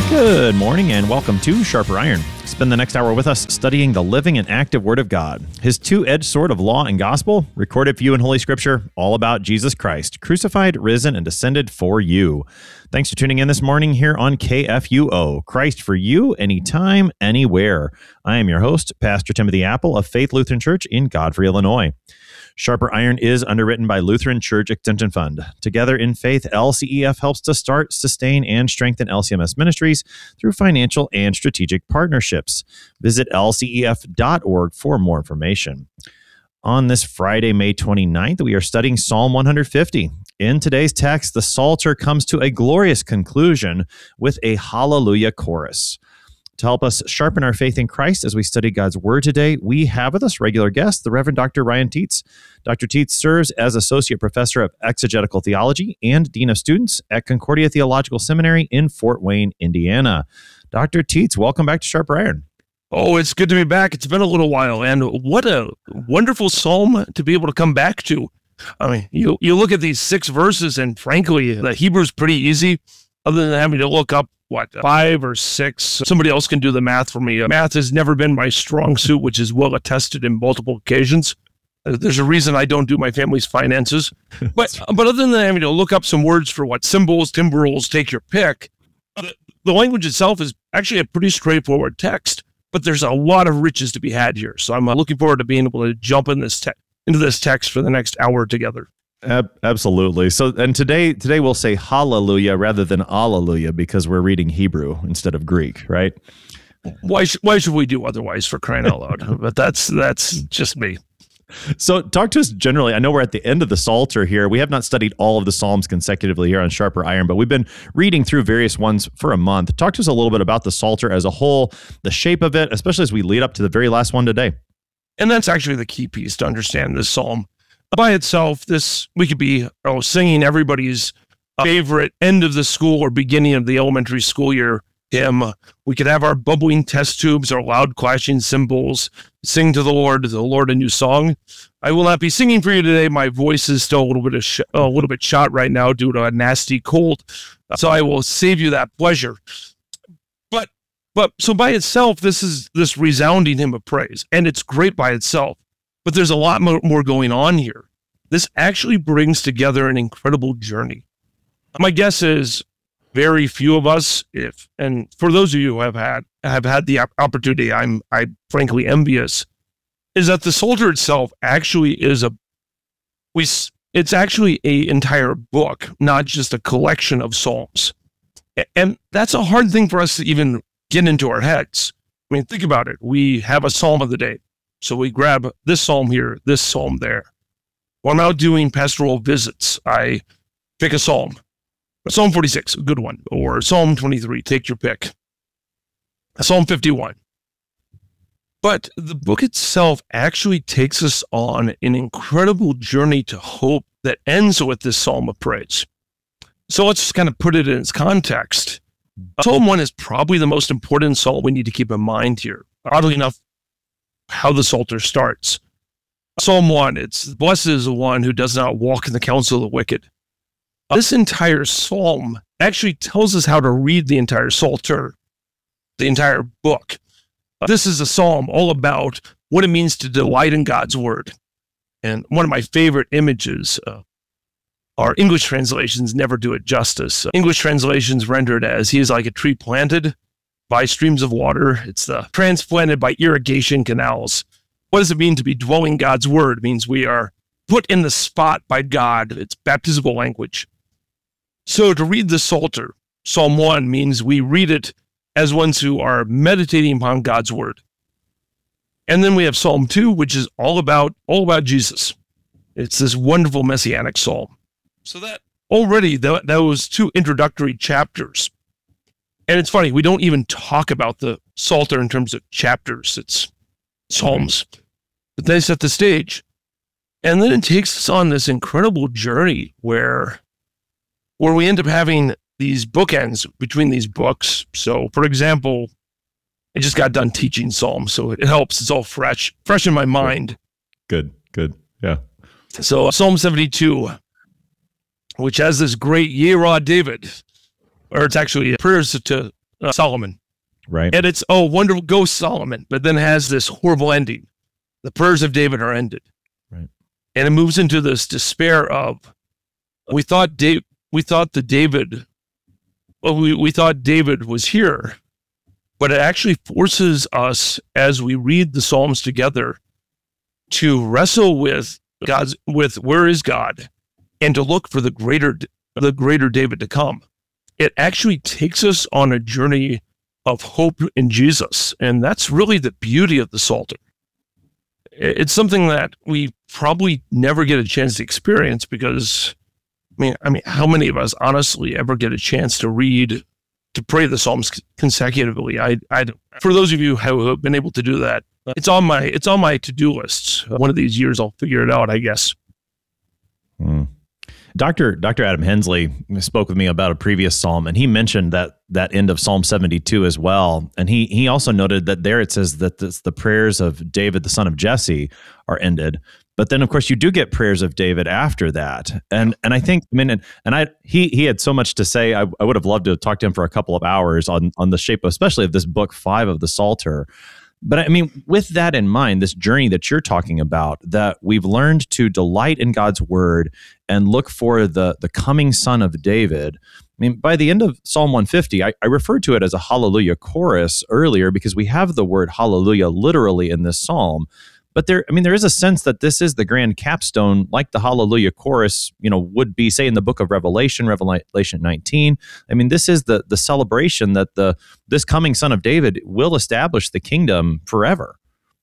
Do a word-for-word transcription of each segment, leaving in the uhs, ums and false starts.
Good morning and welcome to Sharper Iron. Spend the next hour with us studying the living and active Word of God, His two-edged sword of law and gospel, recorded for you in Holy Scripture, all about Jesus Christ, crucified, risen, and descended for you. Thanks for tuning in this morning here on K F U O, Christ for you, anytime, anywhere. I am your host, Pastor Timothy Apple of Faith Lutheran Church in Godfrey, Illinois. Sharper Iron is underwritten by Lutheran Church Extension Fund. Together in faith, L C E F helps to start, sustain, and strengthen L C M S ministries through financial and strategic partnerships. Visit L C E F dot org for more information. On this Friday, May twenty-ninth, we are studying Psalm one hundred fifty. In today's text, the Psalter comes to a glorious conclusion with a Hallelujah chorus. To help us sharpen our faith in Christ as we study God's Word today, we have with us regular guest, the Reverend Doctor Ryan Tietz. Doctor Tietz serves as Associate Professor of Exegetical Theology and Dean of Students at Concordia Theological Seminary in Fort Wayne, Indiana. Doctor Tietz, welcome back to Sharper Iron. Oh, it's good to be back. It's been a little while, and what a wonderful psalm to be able to come back to. I mean, you, you look at these six verses, and frankly, the Hebrew's pretty easy, other than having to look up what, five or six. Somebody else can do the math for me. Math has never been my strong suit, which is well attested in multiple occasions. There's a reason I don't do my family's finances. But but other than having to look up some words for what symbols, timbrels, take your pick, the, the language itself is actually a pretty straightforward text, but there's a lot of riches to be had here. So I'm uh, looking forward to being able to jump in this te- into this text for the next hour together. Ab- absolutely. So, and today, today we'll say hallelujah rather than alleluia because we're reading Hebrew instead of Greek, right? Why, sh- why should we do otherwise, for crying out loud? But that's, that's just me. So talk to us generally. I know we're at the end of the Psalter here. We have not studied all of the Psalms consecutively here on Sharper Iron, but we've been reading through various ones for a month. Talk to us a little bit about the Psalter as a whole, the shape of it, especially as we lead up to the very last one today. And that's actually the key piece to understand this psalm. By itself, this we could be oh, singing everybody's favorite end of the school or beginning of the elementary school year hymn. We could have our bubbling test tubes, our loud clashing cymbals, sing to the Lord, to the Lord a new song. I will not be singing for you today. My voice is still a little bit of sh- a little bit shot right now due to a nasty cold, so I will save you that pleasure. But but so by itself, this is this resounding hymn of praise, and it's great by itself. But there's a lot more going on here. This actually brings together an incredible journey. My guess is very few of us, if and for those of you who have had have had the opportunity, I'm I frankly envious, is that the Psalter itself actually is a we it's actually a entire book, not just a collection of psalms, and that's a hard thing for us to even get into our heads. I mean, think about it. We have a psalm of the day. So we grab this psalm here, this psalm there. When I'm out doing pastoral visits, I pick a psalm. Psalm forty-six, a good one. Or Psalm twenty-three, take your pick. Psalm fifty-one. But the book itself actually takes us on an incredible journey to hope that ends with this psalm of praise. So let's just kind of put it in its context. Psalm one is probably the most important psalm we need to keep in mind here. Oddly enough, how the Psalter starts. Psalm one, it's blessed is the one who does not walk in the counsel of the wicked. This entire psalm actually tells us how to read the entire Psalter, the entire book. This is a psalm all about what it means to delight in God's word. And one of my favorite images, uh, our English translations never do it justice. English translations rendered as he is like a tree planted by streams of water. It's the transplanted by irrigation canals. What does it mean to be dwelling God's word? It means we are put in the spot by God. It's baptismal language. So to read the Psalter, Psalm one means we read it as ones who are meditating upon God's word. And then we have Psalm two, which is all about all about Jesus. It's this wonderful messianic psalm. So that already, th- those two introductory chapters. And it's funny, we don't even talk about the Psalter in terms of chapters. It's psalms. But they set the stage. And then it takes us on this incredible journey where, where we end up having these bookends between these books. So, for example, I just got done teaching Psalms, so it helps. It's all fresh, fresh in my mind. Good, good, yeah. So Psalm seventy-two, which has this great Yerah David, or it's actually prayers to uh, Solomon. Right. And it's, oh, wonderful, go Solomon, but then has this horrible ending. The prayers of David are ended. Right. And it moves into this despair of, we thought Dave, we thought that David, well, we, we thought David was here, but it actually forces us as we read the Psalms together to wrestle with God's, with where is God, and to look for the greater, the greater David to come. It actually takes us on a journey of hope in Jesus. And that's really the beauty of the Psalter. It's something that we probably never get a chance to experience because, I mean, I mean, how many of us honestly ever get a chance to read, to pray the Psalms consecutively? I, I, for those of you who have been able to do that, it's on my, it's on my to-do lists. One of these years, I'll figure it out, I guess. Hmm. Doctor Doctor Adam Hensley spoke with me about a previous psalm, and he mentioned that that end of Psalm seventy-two as well. And he he also noted that there it says that this, the prayers of David, the son of Jesse, are ended. But then, of course, you do get prayers of David after that. And and I think, I mean, and, and I he he had so much to say. I, I would have loved to talk to him for a couple of hours on on the shape, especially of this book five of the Psalter. But I mean, with that in mind, this journey that you're talking about, that we've learned to delight in God's word and look for the, the coming son of David. I mean, by the end of Psalm one fifty, I, I referred to it as a hallelujah chorus earlier because we have the word hallelujah literally in this psalm. But there, I mean, there is a sense that this is the grand capstone, like the Hallelujah chorus, you know, would be, say, in the book of Revelation, Revelation nineteen. I mean, this is the the celebration that the this coming Son of David will establish the kingdom forever.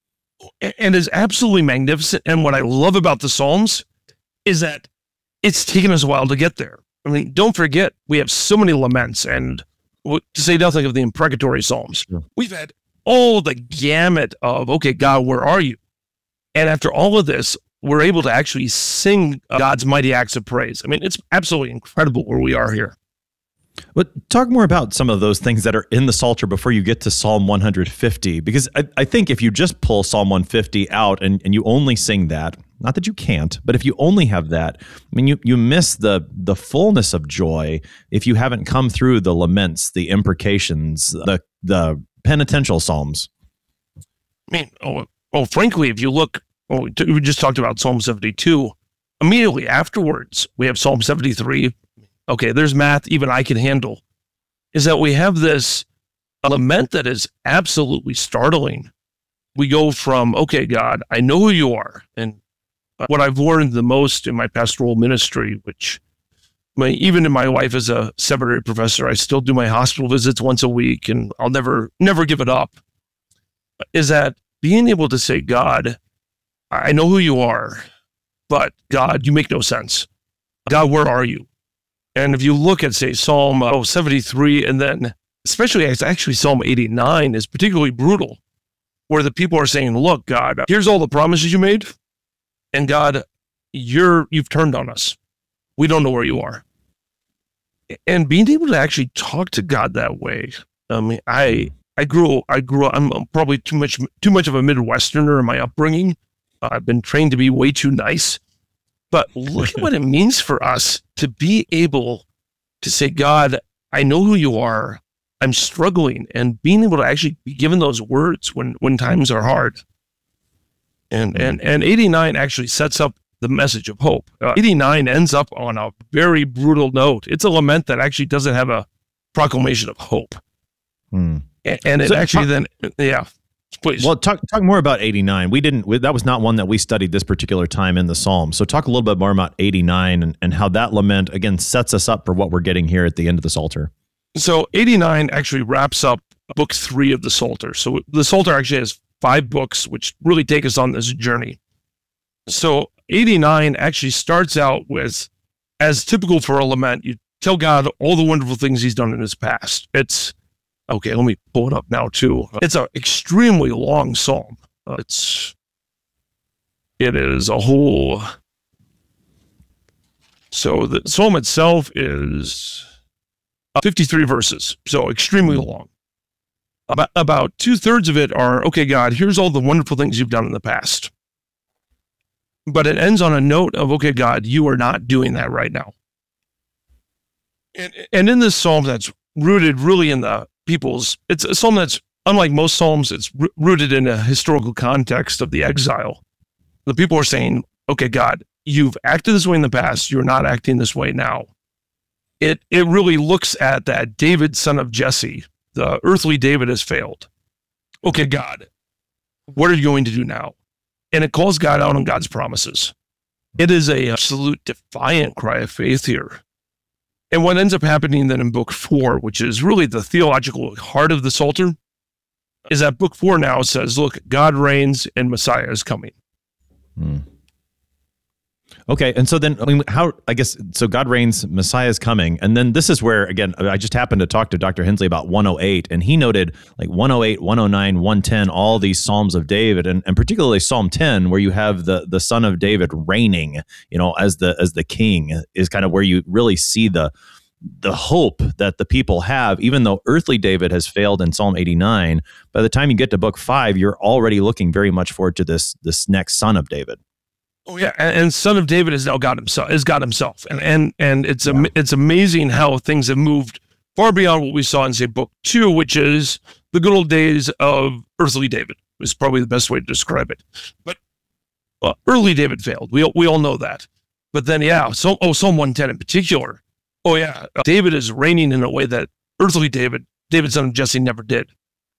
And is absolutely magnificent. And what I love about the Psalms is that it's taken us a while to get there. I mean, don't forget, we have so many laments, and to say nothing of the imprecatory Psalms. Sure. We've had all the gamut of, okay, God, where are you? And after all of this, we're able to actually sing God's mighty acts of praise. I mean, it's absolutely incredible where we are here. But talk more about some of those things that are in the Psalter before you get to Psalm one fifty, because I, I think if you just pull Psalm one fifty out and, and you only sing that, not that you can't, but if you only have that, I mean, you, you miss the the fullness of joy if you haven't come through the laments, the imprecations, the the penitential psalms. I mean, oh, oh frankly, if you look, oh, we just talked about Psalm seventy-two. Immediately afterwards, we have Psalm seventy-three. Okay, there's math even I can handle. Is that we have this lament that is absolutely startling. We go from, okay, God, I know who you are. And what I've learned the most in my pastoral ministry, which my, even in my life as a seminary professor, I still do my hospital visits once a week, and I'll never, never give it up, is that being able to say, God, I know who you are, but God, you make no sense. God, where are you? And if you look at, say, Psalm oh, seventy-three, and then especially actually Psalm eighty-nine is particularly brutal, where the people are saying, look, God, here's all the promises you made, and God, you're, you've turned on us. We don't know where you are. And being able to actually talk to God that way, I mean, I I grew, I grew up, I'm probably too much, too much of a Midwesterner in my upbringing. Uh, I've been trained to be way too nice. But look at what it means for us to be able to say, God, I know who you are. I'm struggling, and being able to actually be given those words when, when times are hard. And, mm-hmm. and, and eighty-nine actually sets up the message of hope. Uh, eighty-nine ends up on a very brutal note. It's a lament that actually doesn't have a proclamation of hope. Mm. And, and it so, actually then, yeah. Please. Well, talk talk more about eighty-nine. We didn't. We, that was not one that we studied this particular time in the Psalm. So talk a little bit more about eighty-nine and, and how that lament again sets us up for what we're getting here at the end of the Psalter. So eighty-nine actually wraps up book three of the Psalter. So the Psalter actually has five books, which really take us on this journey. So eighty-nine actually starts out with, as typical for a lament, you tell God all the wonderful things he's done in his past. It's Okay, let me pull it up now, too. It's an extremely long psalm. Uh, it's, it is a whole... So the psalm itself is fifty-three verses, so extremely long. About, about two-thirds of it are, okay, God, here's all the wonderful things you've done in the past. But it ends on a note of, okay, God, you are not doing that right now. And, and in this psalm that's rooted really in the people's, it's a psalm that's, unlike most psalms, it's r- rooted in a historical context of the exile. The people are saying, okay, God, you've acted this way in the past. You're not acting this way now. It it really looks at that David, son of Jesse, the earthly David has failed. Okay, God, what are you going to do now? And it calls God out on God's promises. It is a absolute defiant cry of faith here. And what ends up happening then in book four, which is really the theological heart of the Psalter, is that book four now says, look, God reigns and Messiah is coming. Hmm. Okay, and so then, I mean, how, I guess, so God reigns, Messiah is coming, and then this is where, again, I just happened to talk to Doctor Hensley about one oh eight, and he noted like one oh eight, one oh nine, one ten, all these Psalms of David, and, and particularly Psalm ten, where you have the the son of David reigning, you know, as the as the king, is kind of where you really see the the hope that the people have, even though earthly David has failed in Psalm eighty-nine. By the time you get to book five, you're already looking very much forward to this this next son of David. Oh yeah, and, and Son of David is now God himself. Is God himself, and and and it's Yeah. am, it's amazing how things have moved far beyond what we saw in say book two, which is the good old days of earthly David. Is probably the best way to describe it. But uh, early David failed. We we all know that. But then yeah, so oh Psalm one ten in particular. Oh yeah, uh, David is reigning in a way that earthly David, David son of Jesse, never did.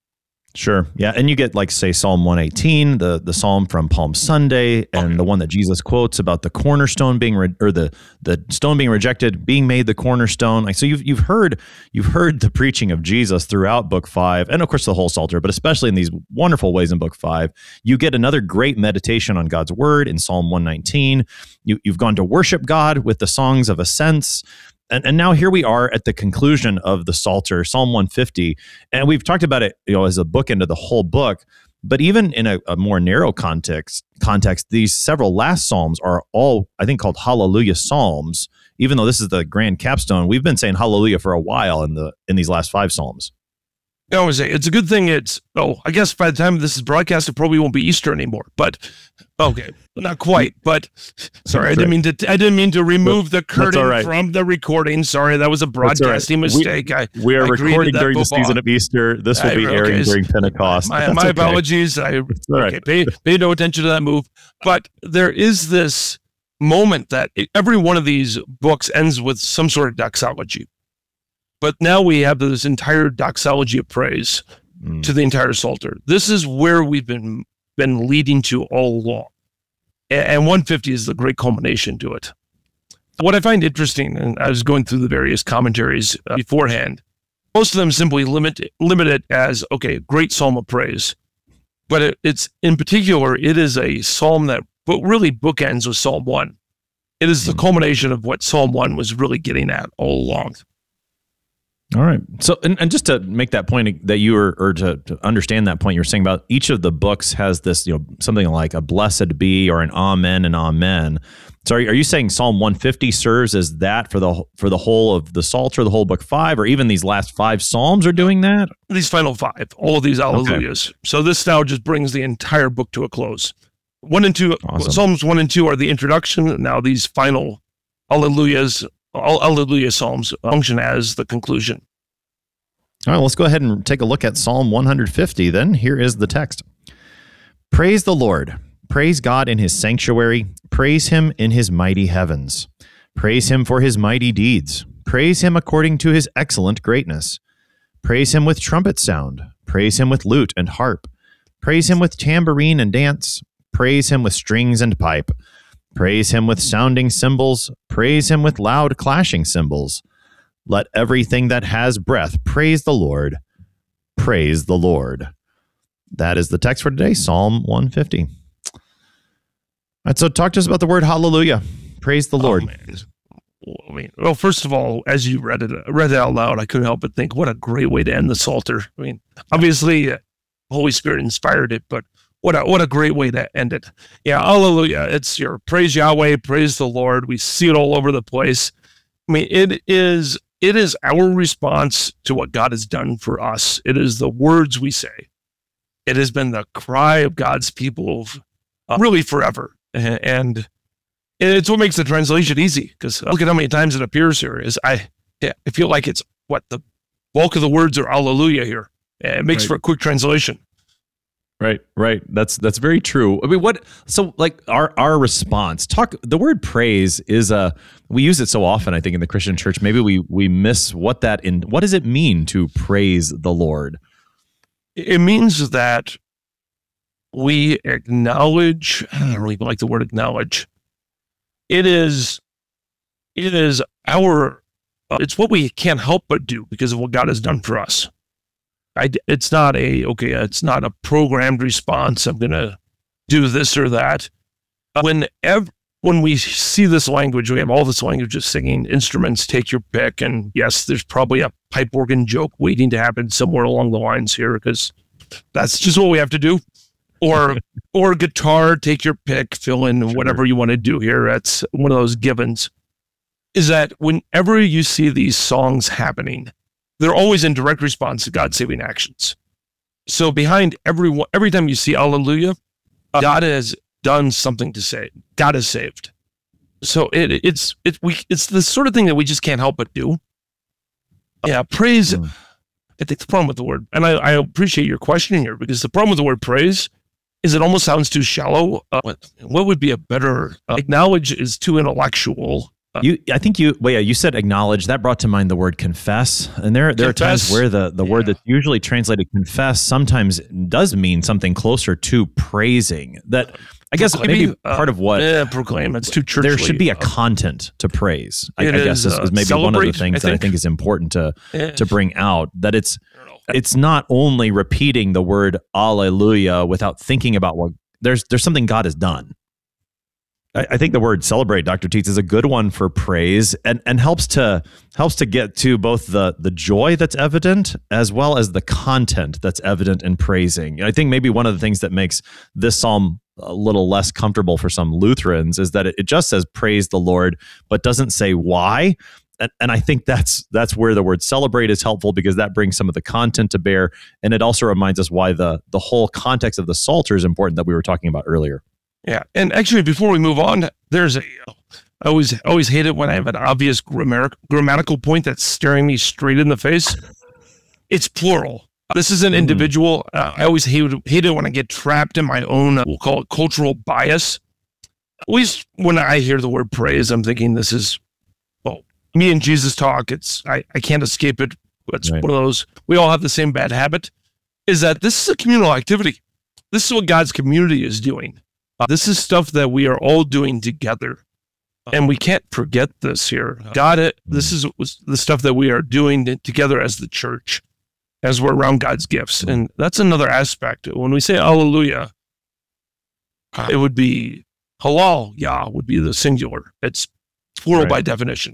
Sure. Yeah. And you get like, say, Psalm one eighteen, the, the Psalm from Palm Sunday, and Okay. the one that Jesus quotes about the cornerstone being, re- or the, the stone being rejected, being made the cornerstone. Like, so you've, you've heard, you've heard the preaching of Jesus throughout book five, and of course the whole Psalter, but especially in these wonderful ways in book five. You get another great meditation on God's word in Psalm one nineteen. You, you've gone to worship God with the songs of ascents. And, and now here we are at the conclusion of the Psalter, Psalm one fifty, and we've talked about it, you know, as a bookend of the whole book. But even in a, a more narrow context, context, these several last psalms are all, I think, called Hallelujah Psalms. Even though this is the grand capstone, we've been saying Hallelujah for a while in the in these last five psalms. I always say it's a good thing. It's oh, I guess by the time this is broadcast, it probably won't be Easter anymore. But okay, not quite. But sorry, I didn't mean to. I didn't mean to remove the curtain all right. from the recording. Sorry, that was a That's all right. broadcasting We- mistake. I We are I created recording that during the faux season pas. of Easter. This will I- be okay, airing so- during Pentecost. My, That's my okay. apologies. I all okay, right. pay, pay no attention to that move. But there is this moment that it, every one of these books ends with some sort of doxology. But now we have this entire doxology of praise Mm. to the entire Psalter. This is where we've been been leading to all along. And, and one fifty is the great culmination to it. What I find interesting, and I was going through the various commentaries uh, beforehand, most of them simply limit limit it as, okay, great psalm of praise. But it, it's, in particular, it is a psalm that but really bookends with Psalm one. It is the culmination of what Psalm one was really getting at all along. All right. So, and, and just to make that point that you were, or to, to understand that point you were saying about each of the books has this, you know, something like a blessed be or an amen and amen. So are, are you saying Psalm one fifty serves as that for the for the whole of the Psalter, the whole book five, or even these last five Psalms are doing that? These final five, all of these alleluias. So this now just brings the entire book to a close. One and two, Awesome. Psalms one and two are the introduction. Now these final alleluias, all alleluia psalms function as the conclusion. All right, let's go ahead and take a look at Psalm one fifty then. Here is the text. Praise the Lord. Praise God in his sanctuary. Praise him in his mighty heavens. Praise him for his mighty deeds. Praise him according to his excellent greatness. Praise him with trumpet sound. Praise him with lute and harp. Praise him with tambourine and dance. Praise him with strings and pipe. Praise him with sounding cymbals. Praise him with loud clashing cymbals. Let everything that has breath praise the Lord. Praise the Lord. That is the text for today, Psalm one fifty. All right, so talk to us about the word hallelujah. Praise the Lord. Oh, man. I mean, well, first of all, as you read it, read it out loud, I couldn't help but think, what a great way to end the Psalter. I mean, obviously, uh, Holy Spirit inspired it, but what a what a great way to end it. Yeah, hallelujah. It's your praise Yahweh, praise the Lord. We see it all over the place. I mean, it is it is our response to what God has done for us. It is the words we say. It has been the cry of God's people uh, really forever. And, and it's what makes the translation easy, because look at how many times it appears here. Is I, yeah, I feel like it's what the bulk of the words are hallelujah here. It makes Right. for a quick translation. Right, right. That's that's very true. I mean, what? So, like our our response. Talk. The word praise is a. We use it so often. I think in the Christian church, maybe we we miss what that in. What does it mean to praise the Lord? It means that we acknowledge. I don't really like the word acknowledge. It is. It is our. Uh, it's what we can't help but do because of what God has done for us. I, it's not a, okay, it's not a programmed response. I'm going to do this or that. Whenever, when we see this language, we have all this language of singing, instruments, take your pick. And yes, there's probably a pipe organ joke waiting to happen somewhere along the lines here because that's just what we have to do. Or, or guitar, take your pick, fill in whatever you want to do here. That's one of those givens. Is that whenever you see these songs happening, they're always in direct response to God's saving actions. So behind every every time you see hallelujah, God has done something to save. God has saved. So it it's it we it's the sort of thing that we just can't help but do. Yeah, praise. Mm. I think the problem with the word, and I, I appreciate your question here because the problem with the word praise is it almost sounds too shallow. Uh, what, what would be a better uh, acknowledge is too intellectual. You, I think you, well, yeah, you said acknowledge. That brought to mind the word confess. And there, there confess. are times where the, the yeah. word that's usually translated confess sometimes does mean something closer to praising. That I guess Proclaiming, maybe uh, part of what yeah, proclaim. It's too churchly. There should be a content to praise. I, I guess this is, uh, is maybe one of the things I that I think is important to yeah. to bring out. That it's it's not only repeating the word Alleluia without thinking about what there's there's something God has done. I think the word celebrate, Doctor Tietz, is a good one for praise and, and helps to helps to get to both the, the joy that's evident as well as the content that's evident in praising. And I think maybe one of the things that makes this psalm a little less comfortable for some Lutherans is that it, it just says praise the Lord, but doesn't say why. And, and I think that's that's where the word celebrate is helpful because that brings some of the content to bear. And it also reminds us why the, the whole context of the Psalter is important that we were talking about earlier. Yeah, and actually, before we move on, there's a. I always always hate it when I have an obvious grammar, grammatical point that's staring me straight in the face. It's plural. This is an individual. Uh, I always hate hate it when I get trapped in my own. Uh, we'll call it cultural bias. At least when I hear the word praise, I'm thinking this is, well, me and Jesus talk. It's I I can't escape it. It's right. One of those. We all have the same bad habit. Is that this is a communal activity? This is what God's community is doing. Uh, this is stuff that we are all doing together, and we can't forget this here. God, it, this is the stuff that we are doing together as the church, as we're around God's gifts, and that's another aspect. When we say hallelujah, uh, it would be halal, Yah would be the singular. It's plural right. by definition.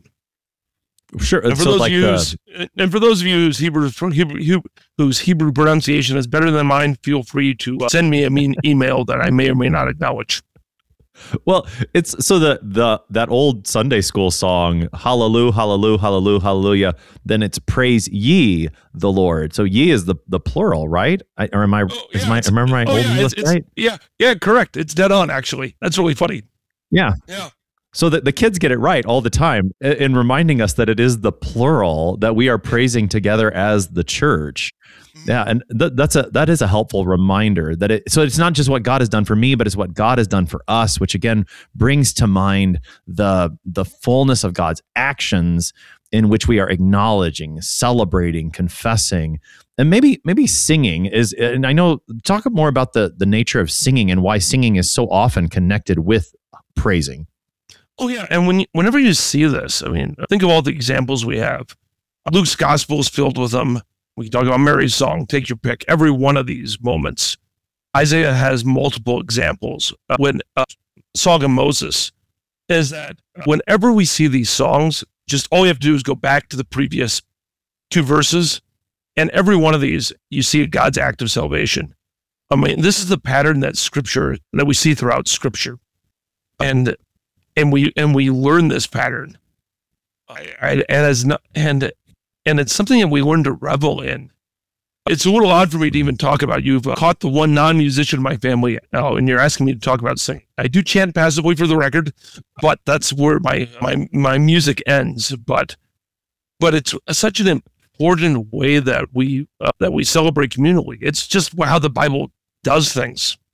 Sure. And for, so those like views, the... and for those of you whose Hebrew, Hebrew, whose Hebrew pronunciation is better than mine, feel free to uh, send me a mean email that I may or may not acknowledge. Well, it's so the the that old Sunday school song, Hallelujah, Hallelujah, Hallelujah, Hallelujah. Then it's praise ye the Lord. So ye is the the plural, right? I, or am I? Oh, yeah, is my remember my oh, old yeah, English it's, right? It's, yeah, yeah, correct. It's dead on. Actually, that's really funny. Yeah, yeah. So that the kids get it right all the time in reminding us that it is the plural that we are praising together as the church. Yeah, and th- that's a that is a helpful reminder that it. So it's not just what God has done for me, but it's what God has done for us, which again brings to mind the the fullness of God's actions in which we are acknowledging, celebrating, confessing, and maybe maybe singing is. And I know talk more about the the nature of singing and why singing is so often connected with praising. Oh, yeah. And when whenever you see this, I mean, think of all the examples we have. Luke's gospel is filled with them. We can talk about Mary's song, take your pick. Every one of these moments. Isaiah has multiple examples. Uh, when uh, Song of Moses is that whenever we see these songs, just all you have to do is go back to the previous two verses. And every one of these, you see God's act of salvation. I mean, this is the pattern that scripture, that we see throughout scripture. And And we and we learn this pattern, I, I, and as not, and and it's something that we learn to revel in. It's a little odd for me to even talk about. You've uh, caught the one non-musician in my family now, and you're asking me to talk about singing. I do chant passively for the record, but that's where my my my music ends. But but it's such an important way that we uh, that we celebrate communally. It's just how the Bible does things.